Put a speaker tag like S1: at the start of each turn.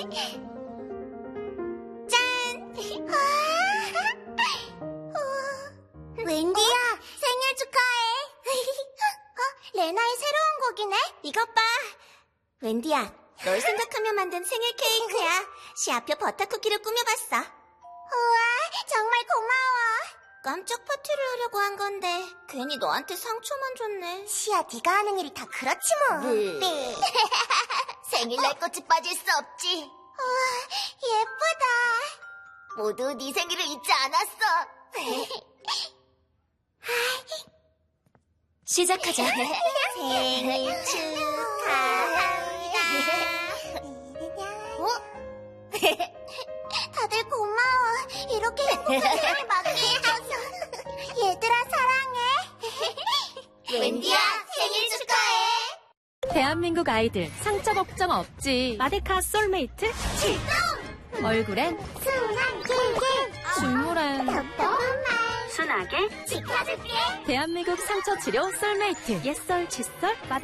S1: 짠! 웬디야, 생일 축하해. 레나의 새로운 곡이네? 이것 봐. 웬디야, 널 생각하며 만든 생일 케이크야. 시아표 버터쿠키로 꾸며봤어. 우와, 정말 고마워. 깜짝 파티를 하려고 한 건데 괜히 너한테 상처만 줬네. 시아, 네가 하는 일이 다 그렇지 뭐. 네. 생일날 꽃이 빠질 수 없지. 우와, 예쁘다. 모두 네 생일을 잊지 않았어.
S2: 시작하자.
S1: 생일 축하합니다. 다들 고마워. 이렇게 행복한 생일을 맞게 해줘서. 얘들아, 사랑해. 웬디야, 생일 축하해.
S2: 대한민국 아이들 상처 걱정 없지. 마데카 솔메이트
S1: 출동!
S2: 얼굴엔
S1: 순한 킬킬.
S2: 중물엔
S1: 답답한 말
S2: 순하게
S1: 지켜줄게.
S2: 대한민국 상처 치료 솔메이트 옛설 칫솔 마데카